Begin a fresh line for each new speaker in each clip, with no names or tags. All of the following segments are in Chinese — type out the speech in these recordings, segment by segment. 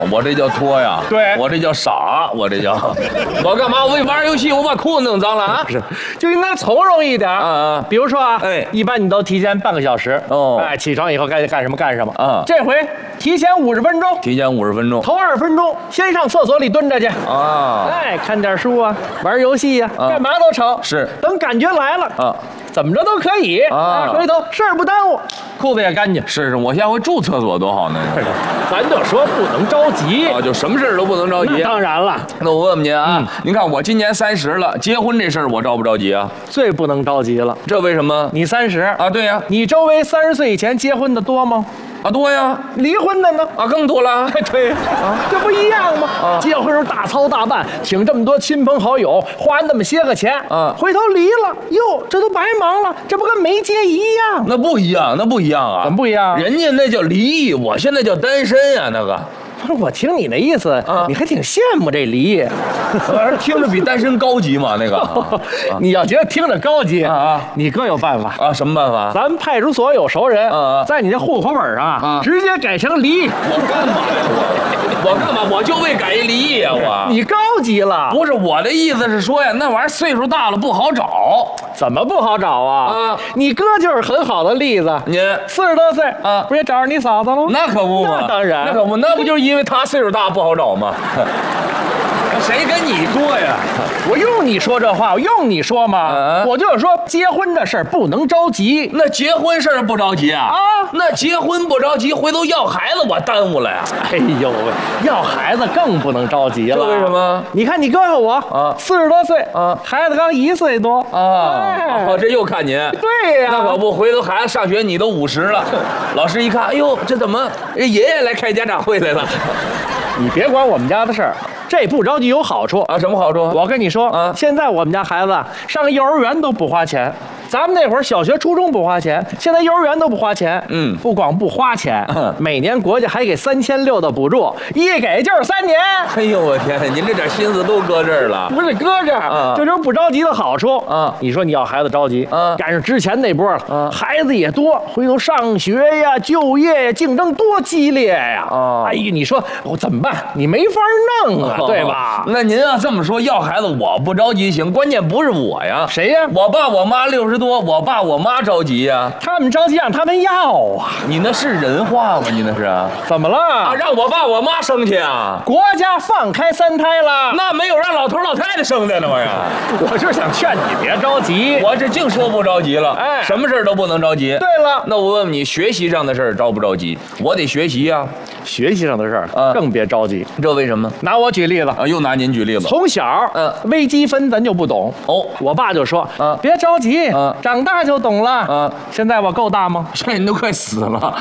我这叫拖呀，
对
我这叫傻，我这叫，我干嘛？我为玩游戏，我把裤子弄脏了啊？
是，就应该从容一点
啊
比如说啊，
哎
一般你都提前半个小时
哦
哎，起床以后该干什么干什么
啊
这回提前50分钟，
提前50分钟
头20分钟先上厕所里蹲着去。
啊，
哎，看点书啊，玩游戏呀、
啊
干嘛都成。
是
等感觉来了
啊，
怎么着都可以
啊
回头事儿不耽误，裤子也干净。
是，我下回住厕所多好呢。
咱就说不能着急。
啊，就什么事儿都不能着急
那。当然了，
那我问问您啊，您看我今年30了，结婚这事儿我着不着急啊？
最不能着急了。
这为什么？
你30
啊，对呀，
你周围30岁以前结婚的多吗？
啊多呀，
离婚的呢？
啊更多了。
对啊，这不一样吗？
啊
结婚时候大操大办，请这么多亲朋好友，花那么些个钱，
啊
回头离了，哟，这都白忙了，这不跟没结一样？
那不一样，那不一样啊！
怎么不一样？
人家那叫离异，我现在叫单身呀、那个，
不是，我听你那意思，
啊
你还挺羡慕这离。
玩意儿听着比单身高级嘛，那个
你要觉得听着高级
啊
你哥有办法。
啊，什么办法？
咱派出所有熟人，
啊
在你这户口本上
啊
直接改成离。
我干嘛呀？我干嘛？我就为改一离异呀！我
你高级了，
不是我的意思是说呀，那玩意儿岁数大了不好找。
怎么不好找啊？
啊
你哥就是很好的例子。
您
40多岁
啊
不也找着你嫂子了吗？
那可不嘛，
那当然
那可不，那不就是因为他岁数大不好找吗？谁跟你多呀？
我用你说这话，我用你说吗？
啊
我就是说，结婚这事儿不能着急。
那结婚事儿不着急啊？
啊
那结婚不着急，回头要孩子我耽误了呀。
哎呦喂，要孩子更不能着急了。
这为什么？
你看你哥哥我
啊
40多岁
啊
孩子刚1岁多
啊，
哎
哦，这又看您。
对呀、
那可不，回头孩子上学你都50了，老师一看，哎呦，这怎么爷爷来开家长会来了？
你别管我们家的事儿，这不着急有好处。
啊，什么好处？
我跟你说，
啊
现在我们家孩子上幼儿园都不花钱。咱们那会儿小学、初中不花钱，现在幼儿园都不花钱。
嗯
不光不花钱，每年国家还给3600的补助，一给就是3年。
哎呦我天，您这点心思都搁这儿了。
不是搁这儿，
啊
这就是不着急的好处
啊
你说你要孩子着急，
啊
赶上之前那波了，
啊
孩子也多，回头上学呀、就业呀，竞争多激烈呀！
啊
哎呀，你说我怎么办？你没法弄啊，对吧？
那您要这么说，要孩子我不着急行，关键不是我呀，
谁呀？
我爸我妈60多，我爸我妈着急呀。
他们着急让他们要啊？
你那是人话吗？你那是啊？
怎么了？
让我爸我妈生去啊？
国家放开3胎了，
那没有让老头老太太生的呢，我呀。
我就是想劝你别着急。
我这净说不着急了，
哎
什么事儿都不能着急。
对了，
那我问问你，学习上的事儿着不着急？我得学习呀、
学习上的事儿
啊
更别着急。
这为什么？
拿我举例子，
啊，又拿您举例子。
从小微积分咱就不懂
哦
我爸就说
啊
别着急
啊
长大就懂了
啊
现在我够大吗？
现在您都快死了，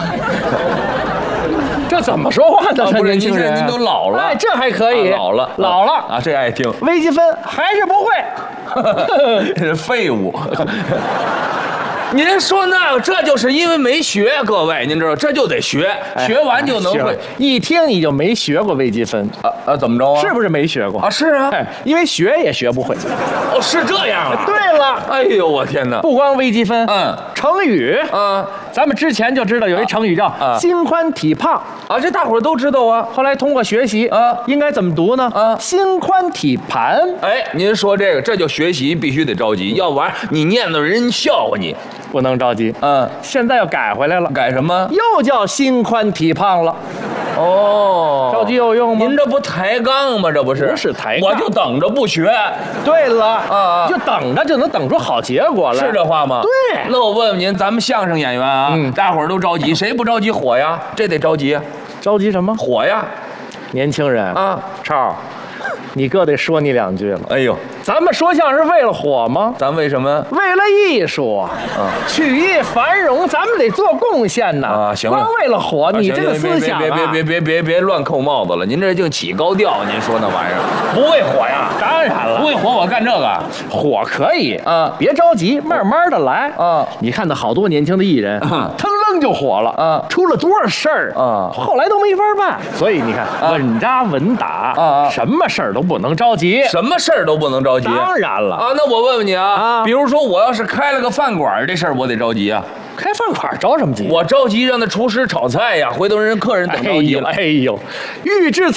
这怎么说话呢？这
不是
年轻人，
您都老了，
哎，这还可以，
老了，
老了
啊，这爱听，
微积分还是不会。
这是废物。您说那个，这就是因为没学，各位，您知道，这就得学，学完就能会。
一听你就没学过微积分，
怎么着啊？
是不是没学过
啊？是啊，
哎，因为学也学不会。
哦，是这样啊。
对了，
哎呦，我天哪！
不光微积分，成语，咱们之前就知道有一成语叫心宽体胖
啊，这大伙儿都知道啊。
后来通过学习应该怎么读呢？心宽体盘。
哎，您说这个，这就学习必须得着急，要不然你念叨人笑话你。
不能着急，现在又改回来了，
改什么？
又叫心宽体胖了。
哦，
着急有用吗？
您这不抬杠吗？这不是？
不是抬杠，
我就等着不学。
对了，就等着就能等出好结果来，
是这话吗？
对。
那我问问您，咱们相声演员啊，大伙儿都着急，谁不着急火呀？这得着急，
着急什么？
火呀！
年轻人
啊，
超，你哥得说你2句了。
哎呦，
咱们说相声是为了火吗？
咱为什么？
为了艺术曲艺繁荣，咱们得做贡献呐。
行了，
光为了火，你这个思想
别乱扣帽子了。您这净起高调，您说那玩意儿不为火呀？
当然了，
不为火，我干这个
火可以别着急，慢慢的来你看那好多年轻的艺人，腾楞就火了出了多少事儿后来都没法办。所以你看，稳扎稳打什么事儿都不能着急，
什么事儿都不能着急。
当然了
那我问问你比如说我要是开了个饭馆，这事儿我得着急啊。
开饭馆着什么急？
我着急让那厨师炒菜呀，回头人客人等着急了。
哎呦，预制菜。